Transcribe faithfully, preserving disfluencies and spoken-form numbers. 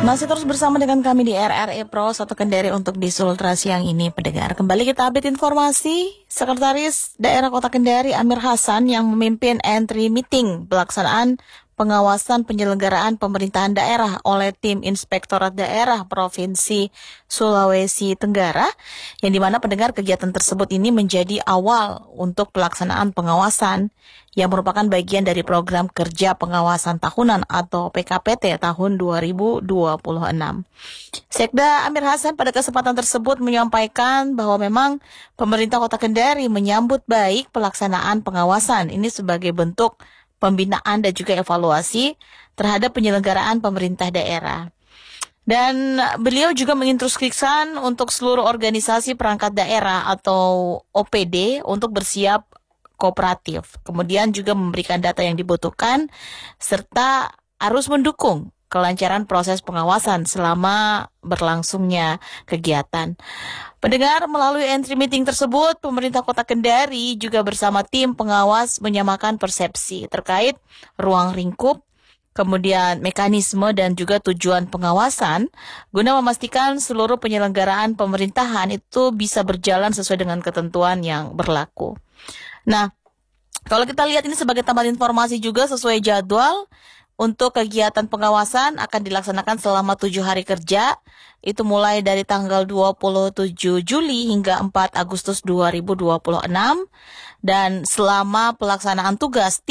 Masih terus bersama dengan kami di R R E Pro satu Kendari untuk di Sultra siang ini, pendengar. Kembali kita update informasi. Sekretaris Daerah Kota Kendari Amir Hasan yang memimpin entry meeting pelaksanaan pengawasan penyelenggaraan pemerintahan daerah oleh tim Inspektorat Daerah Provinsi Sulawesi Tenggara, yang dimana pendengar kegiatan tersebut ini menjadi awal untuk pelaksanaan pengawasan yang merupakan bagian dari program kerja pengawasan tahunan atau P K P T tahun dua ribu dua puluh enam. Sekda Amir Hasan pada kesempatan tersebut menyampaikan bahwa memang pemerintah Kota Kendari menyambut baik pelaksanaan pengawasan ini sebagai bentuk pembinaan dan juga evaluasi terhadap penyelenggaraan pemerintah daerah. Dan beliau juga menginstruksikan untuk seluruh organisasi perangkat daerah atau O P D untuk bersiap kooperatif. Kemudian juga memberikan data yang dibutuhkan serta harus mendukung kelancaran proses pengawasan selama berlangsungnya kegiatan. Pendengar, melalui entry meeting tersebut, pemerintah Kota Kendari juga bersama tim pengawas menyamakan persepsi terkait ruang lingkup, kemudian mekanisme dan juga tujuan pengawasan guna memastikan seluruh penyelenggaraan pemerintahan itu bisa berjalan sesuai dengan ketentuan yang berlaku. Nah, kalau kita lihat ini sebagai tambahan informasi juga sesuai jadwal, untuk kegiatan pengawasan akan dilaksanakan selama tujuh hari kerja, itu mulai dari tanggal dua puluh tujuh Juli hingga empat Agustus dua ribu dua puluh enam, dan selama pelaksanaan tugas